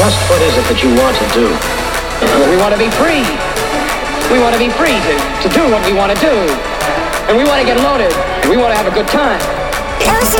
Just what is it that you want to do? We want to be free. We want to be free to do what we want to do. And we want to get loaded. And we want to have a good time. Close